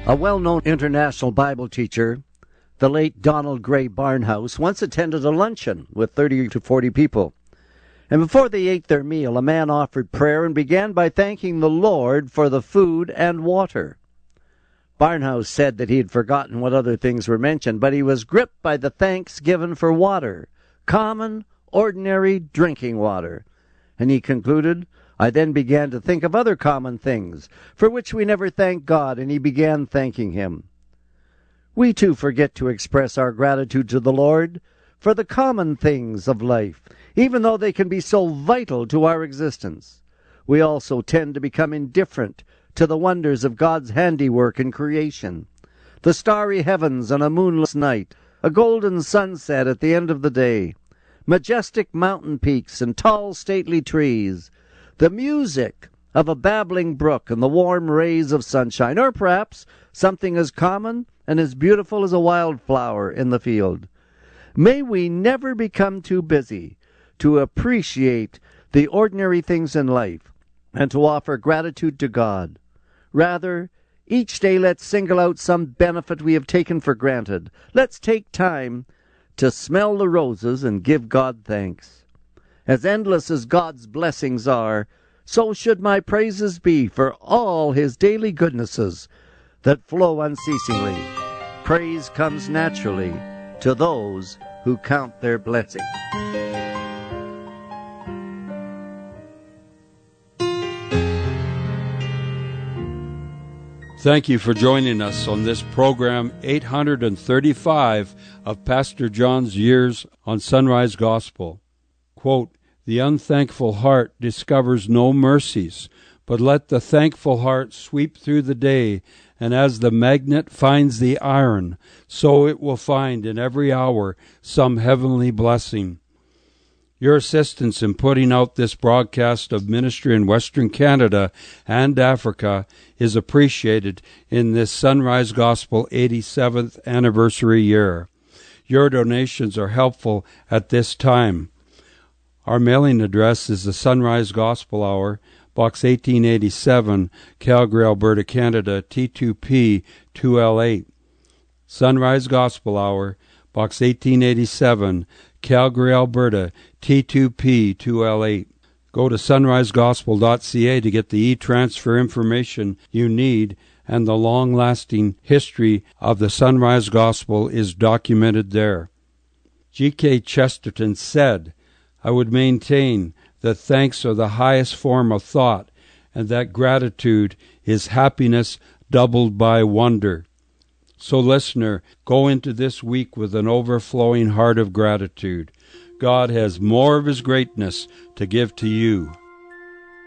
A well-known international Bible teacher, the late Donald Gray Barnhouse, once attended a luncheon with 30 to 40 people. And before they ate their meal, a man offered prayer and began by thanking the Lord for the food and water. Barnhouse said that he had forgotten what other things were mentioned, but he was gripped by the thanks given for water, common, ordinary drinking water. And he concluded, I then began to think of other common things, for which we never thank God, and he began thanking him. We too forget to express our gratitude to the Lord for the common things of life, even though they can be so vital to our existence. We also tend to become indifferent to the wonders of God's handiwork in creation. The starry heavens on a moonless night, a golden sunset at the end of the day, majestic mountain peaks and tall stately trees, the music of a babbling brook and the warm rays of sunshine, or perhaps something as common and as beautiful as a wildflower in the field. May we never become too busy to appreciate the ordinary things in life and to offer gratitude to God. Rather, each day let's single out some benefit we have taken for granted. Let's take time to smell the roses and give God thanks. As endless as God's blessings are, so should my praises be for all his daily goodnesses that flow unceasingly. Praise comes naturally to those who count their blessings. Thank you for joining us on this program 835 of Pastor John's Years on Sunrise Gospel. Quote, the unthankful heart discovers no mercies, but let the thankful heart sweep through the day, and as the magnet finds the iron, so it will find in every hour some heavenly blessing. Your assistance in putting out this broadcast of ministry in Western Canada and Africa is appreciated in this Sunrise Gospel 87th anniversary year. Your donations are helpful at this time. Our mailing address is the Sunrise Gospel Hour, Box 1887, Calgary, Alberta, Canada, T2P 2L8. Sunrise Gospel Hour, Box 1887, Calgary, Alberta, T2P 2L8. Go to sunrisegospel.ca to get the e-transfer information you need, and the long-lasting history of the Sunrise Gospel is documented there. G.K. Chesterton said, I would maintain that thanks are the highest form of thought, and that gratitude is happiness doubled by wonder. So, listener, go into this week with an overflowing heart of gratitude. God has more of his greatness to give to you.